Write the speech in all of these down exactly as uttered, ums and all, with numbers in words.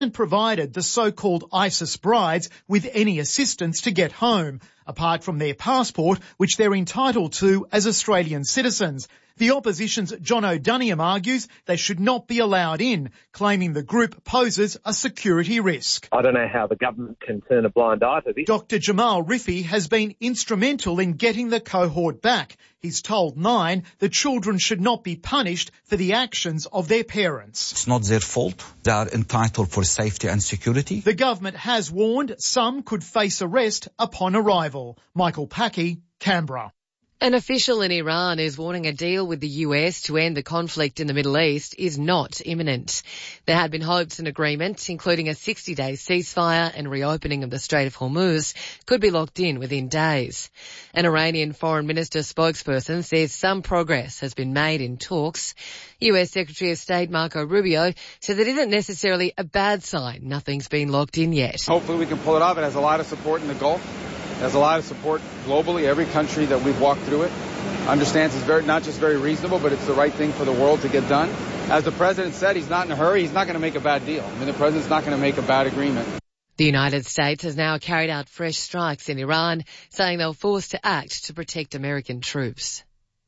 and provided the so-called ISIS brides with any assistance to get home, apart from their passport, which they're entitled to as Australian citizens. The opposition's John O'Duniam argues they should not be allowed in, claiming the group poses a security risk. I don't know how the government can turn a blind eye to this. Doctor Jamal Rifi has been instrumental in getting the cohort back. He's told Nine the children should not be punished for the actions of their parents. It's not their fault. They are entitled for safety and security. The government has warned some could face arrest upon arrival. Michael Packey, Canberra. An official in Iran is warning a deal with the U S to end the conflict in the Middle East is not imminent. There had been hopes an agreement, including a sixty-day ceasefire and reopening of the Strait of Hormuz, could be locked in within days. An Iranian foreign minister spokesperson says some progress has been made in talks. U S Secretary of State Marco Rubio says it isn't necessarily a bad sign nothing's been locked in yet. Hopefully we can pull it off. It has a lot of support in the Gulf. There's a lot of support globally. Every country that we've walked through it understands it's very, not just very reasonable, but it's the right thing for the world to get done. As the president said, he's not in a hurry. He's not going to make a bad deal. I mean, the president's not going to make a bad agreement. The United States has now carried out fresh strikes in Iran, saying they're forced to act to protect American troops.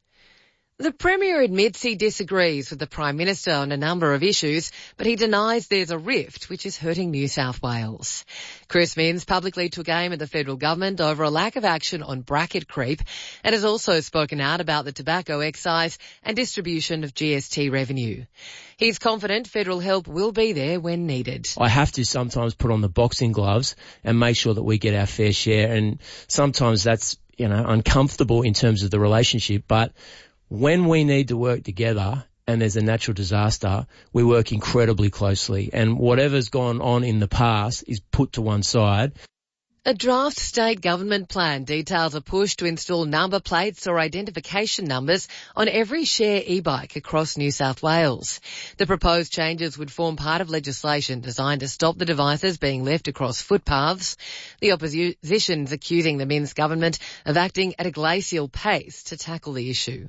The Premier admits he disagrees with the Prime Minister on a number of issues, but he denies there's a rift which is hurting New South Wales. Chris Minns publicly took aim at the federal government over a lack of action on bracket creep and has also spoken out about the tobacco excise and distribution of G S T revenue. He's confident federal help will be there when needed. I have to sometimes put on the boxing gloves and make sure that we get our fair share, and sometimes that's, you know, uncomfortable in terms of the relationship, but when we need to work together and there's a natural disaster, we work incredibly closely, and whatever's gone on in the past is put to one side. A draft state government plan details a push to install number plates or identification numbers on every share e-bike across New South Wales. The proposed changes would form part of legislation designed to stop the devices being left across footpaths. The opposition's accusing the Minns government of acting at a glacial pace to tackle the issue.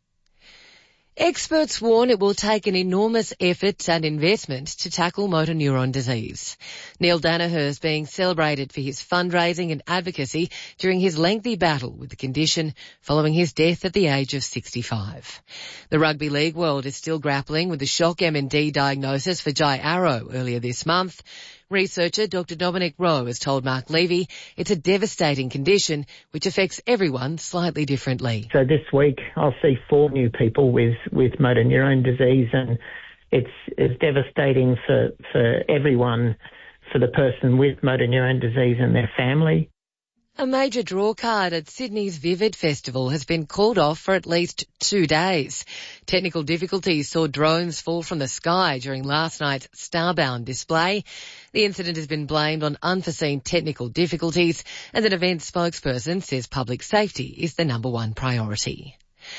Experts warn it will take an enormous effort and investment to tackle motor neuron disease. Neil Danaher is being celebrated for his fundraising and advocacy during his lengthy battle with the condition following his death at the age of sixty-five. The rugby league world is still grappling with the shock M and D diagnosis for Jai Arrow earlier this month. Researcher Doctor Dominic Rowe has told Mark Levy it's a devastating condition which affects everyone slightly differently. So this week I'll see four new people with, with motor neurone disease, and it's, it's devastating for, for everyone, for the person with motor neurone disease and their family. A major draw card at Sydney's Vivid Festival has been called off for at least two days. Technical difficulties saw drones fall from the sky during last night's Starbound display. The incident has been blamed on unforeseen technical difficulties, and an event spokesperson says public safety is the number one priority.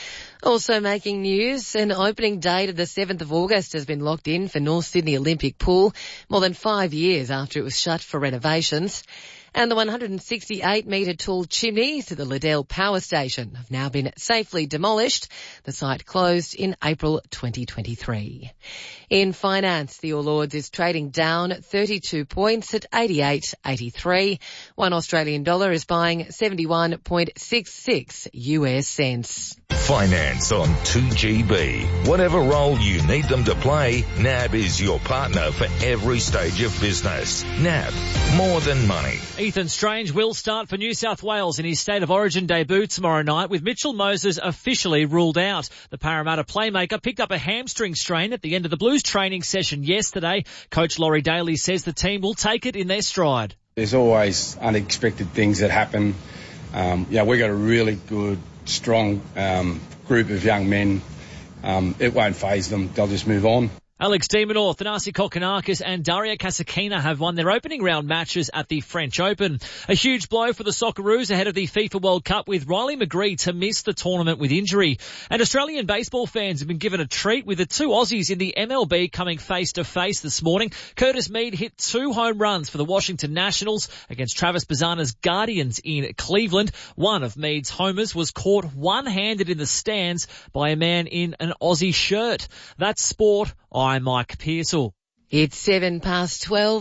Also making news, an opening date of the seventh of August has been locked in for North Sydney Olympic Pool, more than five years after it was shut for renovations. And the one hundred sixty-eight metre tall chimneys to the Liddell Power Station have now been safely demolished. The site closed in April twenty twenty-three. In finance, the All Ords is trading down thirty-two points at eighty-eight eighty-three. One Australian dollar is buying seventy-one point six six U S cents. Finance on two G B. Whatever role you need them to play, N A B is your partner for every stage of business. N A B, more than money. Ethan Strange will start for New South Wales in his State of Origin debut tomorrow night, with Mitchell Moses officially ruled out. The Parramatta playmaker picked up a hamstring strain at the end of the Blues training session yesterday. Coach Laurie Daly says the team will take it in their stride. There's always unexpected things that happen. Um, yeah, we've got a really good, strong um, group of young men. Um, it won't faze them. They'll just move on. Alex de Minaur, Thanasi Kokkinakis and Daria Kasatkina have won their opening round matches at the French Open. A huge blow for the Socceroos ahead of the FIFA World Cup, with Riley McGree to miss the tournament with injury. And Australian baseball fans have been given a treat, with the two Aussies in the M L B coming face to face this morning. Curtis Mead hit two home runs for the Washington Nationals against Travis Bazzana's Guardians in Cleveland. One of Mead's homers was caught one-handed in the stands by a man in an Aussie shirt. That's sport. I'm Mike Pearsall. It's seven past twelve.